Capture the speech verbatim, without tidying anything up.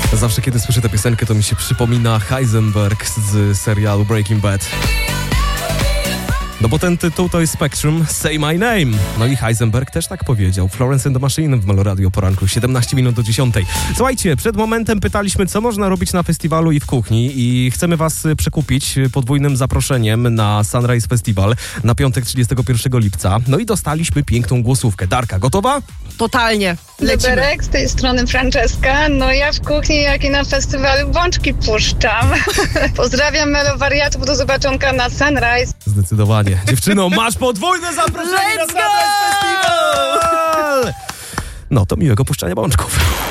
Zawsze kiedy słyszę tę piosenkę, to mi się przypomina Heisenberg z serialu Breaking Bad. No bo ten tytuł to jest Spectrum, Say My Name. No i Heisenberg też tak powiedział. Florence and the Machine w Meloradio Poranku, siedemnaście minut do dziesiątej. Słuchajcie, przed momentem pytaliśmy, co można robić na festiwalu i w kuchni i chcemy was przekupić podwójnym zaproszeniem na Sunrise Festival na piątek trzydziestego pierwszego lipca. No i dostaliśmy piękną głosówkę. Darka, gotowa? Totalnie. Lecimy. Liberek, z tej strony Franceska. No ja w kuchni, jak i na festiwalu bączki puszczam. Pozdrawiam Melo Wariatów, do zobaczonka na Sunrise. Zdecydowanie. Dziewczyno, masz podwójne zaproszenie na Let's Sunrise go! Festival! No to miłego puszczania bączków.